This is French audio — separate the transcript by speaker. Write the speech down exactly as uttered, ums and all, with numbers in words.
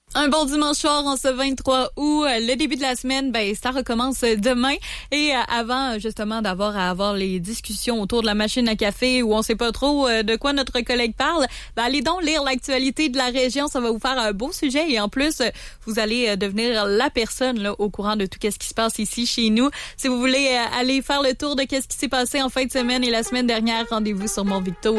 Speaker 1: Un bon dimanche soir en ce vingt-trois août. Le début de la semaine, ben ça recommence demain. Et avant justement d'avoir à avoir les discussions autour de la machine à café où on sait pas trop de quoi notre collègue parle, ben allez donc lire l'actualité de la région. Ça va vous faire un beau sujet et en plus, vous allez devenir la personne là au courant de tout ce qui se passe ici chez nous. Si vous voulez aller faire le tour de qu'est-ce qui s'est passé en fin de semaine et la semaine dernière, rendez-vous sur Mon Victo.